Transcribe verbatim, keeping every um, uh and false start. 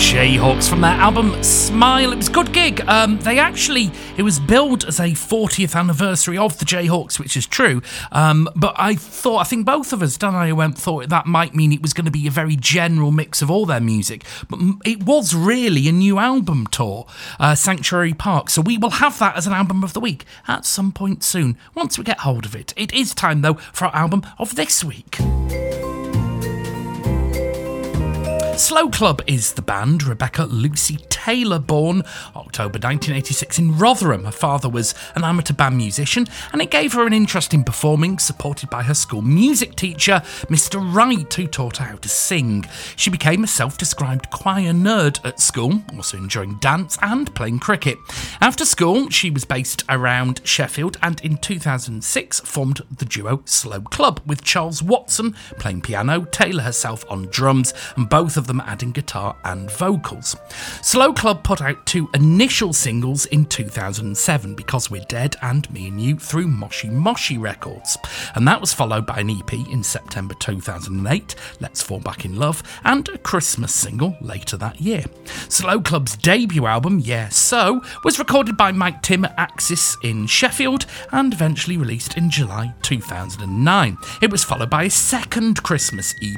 Jayhawks from their album Smile. It was a good gig. Um, they actually, it was billed as a fortieth anniversary of the Jayhawks, which is true. Um, but I thought, I think both of us, Dan and I went, thought that might mean it was going to be a very general mix of all their music. But it was really a new album tour, uh, Sanctuary Park. So we will have that as an album of the week at some point soon, once we get hold of it. It is time, though, for our album of this week. Slow Club is the band. Rebecca Lucy Taylor, born October nineteen eighty-six in Rotherham. Her father was an amateur band musician, and it gave her an interest in performing, supported by her school music teacher, Mister Wright, who taught her how to sing. She became a self-described choir nerd at school, also enjoying dance and playing cricket. After school, she was based around Sheffield, and in two thousand six formed the duo Slow Club, with Charles Watson playing piano, Taylor herself on drums, and both of them adding guitar and vocals. Slow Club put out two initial singles in two thousand seven, Because We're Dead and Me and You, through Moshi Moshi Records, and that was followed by an E P in September two thousand eight, Let's Fall Back in Love, and a Christmas single later that year. Slow Club's debut album, Yeah So, was recorded by Mike Tim at Axis in Sheffield and eventually released in July two thousand nine. It was followed by a second Christmas E